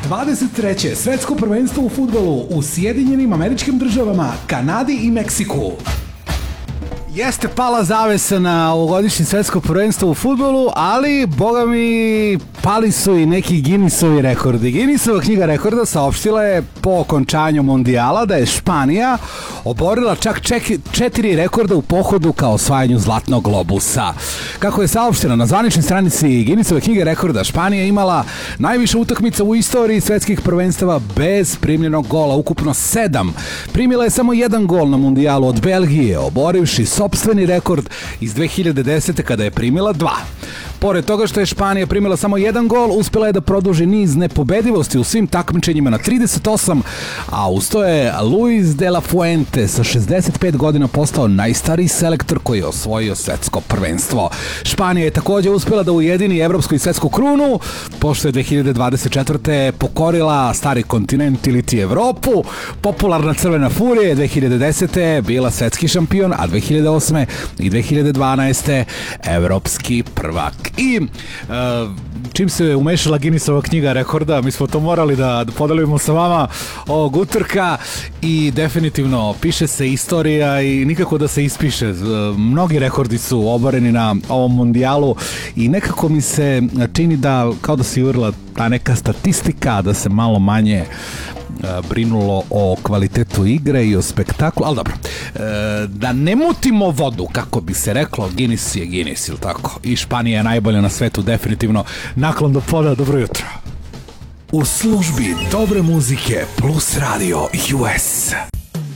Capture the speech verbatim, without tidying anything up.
dvadeset treće svetsko prvenstvo u fudbalu u Sjedinjenim Američkim Državama, Kanadi i Meksiku. Jeste pala zavesa na ovogodišnje svetsko prvenstvo u fudbalu, ali, boga mi, pali su i neki Guinnessovi rekordi. Guinnessova knjiga rekorda saopštila je po okončanju mondijala da je Španija oborila čak ček, četiri rekorda u pohodu ka osvajanju Zlatnog globusa. Kako je saopšteno na zvaničnoj stranici Guinnessove knjige rekorda, Španija je imala najviše utakmica u istoriji svetskih prvenstava bez primljenog gola, ukupno sedam. Primila je samo jedan gol na mondijalu od Belgije, oborivši sopstveni rekord iz dve hiljade desete. kada je primila dva. Pored toga što je Španija primila samo jedan gol, uspjela je da produži niz nepobedivosti u svim takmičenjima na trideset osam, a uz to je Luis de la Fuente sa šezdeset pet godina postao najstariji selektor koji je osvojio svetsko prvenstvo. Španija je također uspjela da ujedini evropsku i svetsku krunu, pošto je dve hiljade dvadeset četvrte pokorila stari kontinent ili ti Evropu. Popularna Crvena Furija je dve hiljade desete bila svetski šampion, a dve hiljade osme i dve hiljade dvanaeste evropski prvak. I uh, čim se umešala Guinnessova knjiga rekorda, mi smo to morali da, da podelimo sa vama ovog utorka i definitivno piše se istorija i nikako da se ispiše. Mnogi rekordi su oboreni na ovom mondijalu i nekako mi se čini da kao da se jurila ta neka statistika, da se malo manje brinulo o kvalitetu igre i o spektaklu, ali dobro, e, da ne mutimo vodu, kako bi se reklo, Guinness je Guinness, ili tako? I Španija je najbolja na svetu, definitivno. Naklon do poda, dobro jutro. U službi dobre muzike plus radio U S.